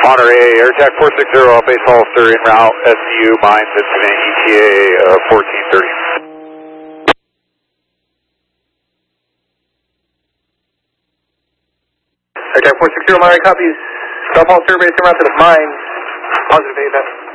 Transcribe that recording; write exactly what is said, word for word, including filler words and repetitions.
Monterey, AirTac four six zero, base Hollister en route, S C U, mines, incident, E T A uh, fourteen thirty. AirTac four six zero, Monterey copies. Stop Hollister, base en route to the mines. Positive data.